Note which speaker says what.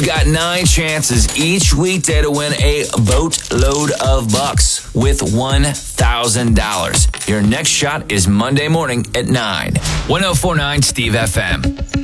Speaker 1: You've got 9 chances each weekday to win a boatload of bucks with $1,000. Your next shot is Monday morning at 9. 1049 Steve FM.